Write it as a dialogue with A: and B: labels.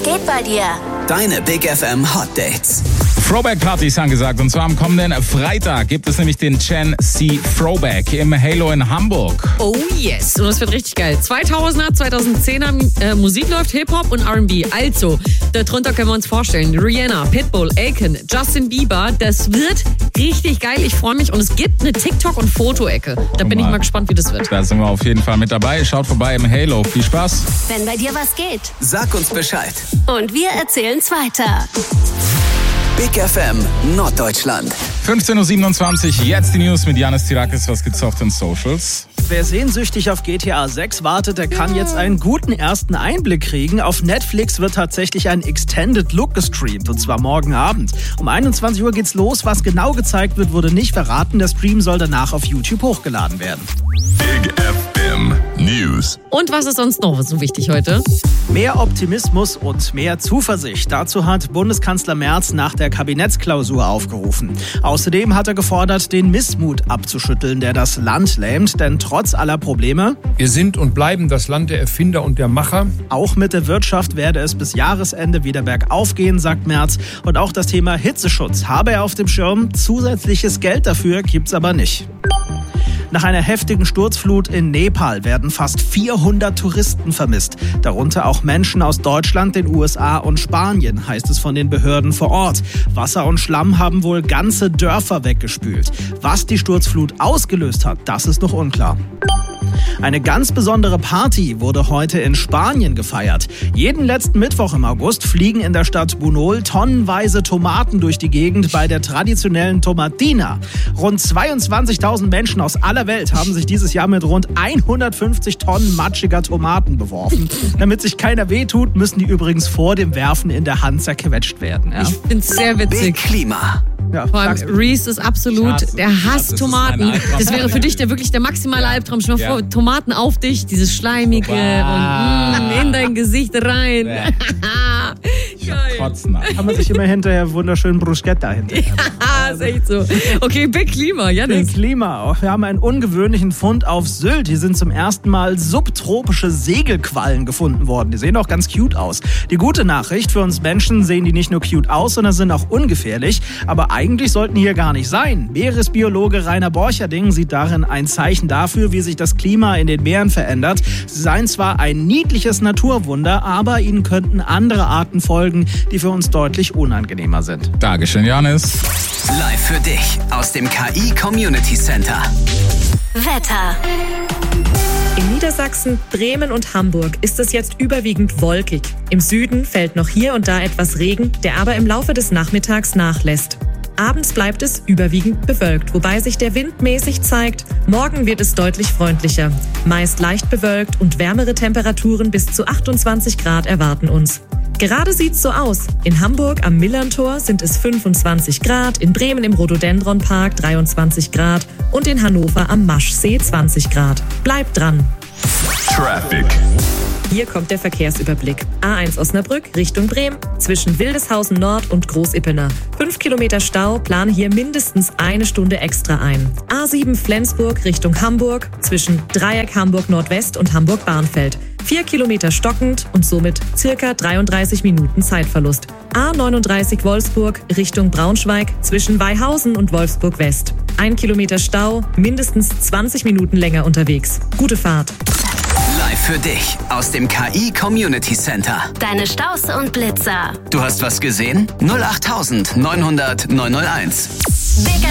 A: geht bei dir?
B: Deine Big FM Hot Dates.
C: Throwback-Partys angesagt. Und zwar am kommenden Freitag gibt es nämlich den Gen Z Throwback im Halo in Hamburg.
D: Oh yes, und das wird richtig geil. 2000er, 2010er Musik läuft, Hip-Hop und R&B. Also, darunter können wir uns vorstellen, Rihanna, Pitbull, Akon, Justin Bieber. Das wird richtig geil. Ich freue mich. Und es gibt eine TikTok- und Foto-Ecke. Da bin ich mal gespannt, wie das wird.
C: Da sind wir auf jeden Fall mit dabei. Schaut vorbei im Halo. Viel Spaß.
A: Wenn bei dir was geht.
B: Sag uns Bescheid.
A: Und wir erzählen's weiter.
B: Big FM Norddeutschland.
C: 15.27 Uhr, jetzt die News mit Janis Tirakis. Was gibt's auf den Socials?
E: Wer sehnsüchtig auf GTA 6 wartet, der kann jetzt einen guten ersten Einblick kriegen. Auf Netflix wird tatsächlich ein Extended Look gestreamt, und zwar morgen Abend. Um 21 Uhr geht's los. Was genau gezeigt wird, wurde nicht verraten. Der Stream soll danach auf YouTube hochgeladen werden.
F: Big FM News.
D: Und was ist sonst noch so wichtig heute?
E: Mehr Optimismus und mehr Zuversicht. Dazu hat Bundeskanzler Merz nach der Kabinettsklausur aufgerufen. Außerdem hat er gefordert, den Missmut abzuschütteln, der das Land lähmt. Denn trotz aller Probleme,
G: wir sind und bleiben das Land der Erfinder und der Macher.
E: Auch mit der Wirtschaft werde es bis Jahresende wieder bergauf gehen, sagt Merz. Und auch das Thema Hitzeschutz habe er auf dem Schirm. Zusätzliches Geld dafür gibt's aber nicht. Nach einer heftigen Sturzflut in Nepal werden fast 400 Touristen vermisst. Darunter auch Menschen aus Deutschland, den USA und Spanien, heißt es von den Behörden vor Ort. Wasser und Schlamm haben wohl ganze Dörfer weggespült. Was die Sturzflut ausgelöst hat, das ist noch unklar. Eine ganz besondere Party wurde heute in Spanien gefeiert. Jeden letzten Mittwoch im August fliegen in der Stadt Bunol tonnenweise Tomaten durch die Gegend bei der traditionellen Tomatina. Rund 22.000 Menschen aus aller Welt haben sich dieses Jahr mit rund 150 Tonnen matschiger Tomaten beworfen. Damit sich keiner wehtut, müssen die übrigens vor dem Werfen in der Hand zerquetscht werden. Ja?
D: Ich find's sehr witzig.
B: Big Klima.
E: Ja,
D: Vor allem Reese ist absolut, der hasst Tomaten. Das wäre für dich der maximale Albtraum. Stell dir mal vor, Tomaten auf dich, dieses Schleimige und in dein Gesicht rein.
C: Kotzen.
E: Kann man sich immer hinterher wunderschön Bruschetta hinterher.
D: Ja, ist echt so. Okay, Big Klima, Janis.
E: Big Klima. Wir haben einen ungewöhnlichen Fund auf Sylt. Hier sind zum ersten Mal subtropische Segelquallen gefunden worden. Die sehen auch ganz cute aus. Die gute Nachricht, für uns Menschen sehen die nicht nur cute aus, sondern sind auch ungefährlich. Aber eigentlich sollten die hier gar nicht sein. Meeresbiologe Rainer Borcherding sieht darin ein Zeichen dafür, wie sich das Klima in den Meeren verändert. Sie seien zwar ein niedliches Naturwunder, aber ihnen könnten andere Arten folgen, die für uns deutlich unangenehmer sind.
C: Dankeschön, Janis.
B: Live für dich aus dem KI Community Center.
A: Wetter.
H: In Niedersachsen, Bremen und Hamburg ist es jetzt überwiegend wolkig. Im Süden fällt noch hier und da etwas Regen, der aber im Laufe des Nachmittags nachlässt. Abends bleibt es überwiegend bewölkt, wobei sich der Wind mäßig zeigt. Morgen wird es deutlich freundlicher. Meist leicht bewölkt und wärmere Temperaturen bis zu 28 Grad erwarten uns. Gerade sieht's so aus. In Hamburg am Millerntor sind es 25 Grad, in Bremen im Rhododendronpark 23 Grad und in Hannover am Maschsee 20 Grad. Bleibt dran!
F: Traffic.
H: Hier kommt der Verkehrsüberblick. A1 Osnabrück Richtung Bremen, zwischen Wildeshausen Nord und Großippener. 5 Kilometer Stau, plane hier mindestens eine Stunde extra ein. A7 Flensburg Richtung Hamburg, zwischen Dreieck Hamburg Nordwest und Hamburg Barnfeld. 4 Kilometer stockend und somit circa 33 Minuten Zeitverlust. A39 Wolfsburg Richtung Braunschweig, zwischen Weihausen und Wolfsburg West. 1 Kilometer Stau, mindestens 20 Minuten länger unterwegs. Gute Fahrt!
B: Live für dich aus dem KI Community Center.
A: Deine Staus und Blitzer.
B: Du hast was gesehen? 08900 901.
A: Big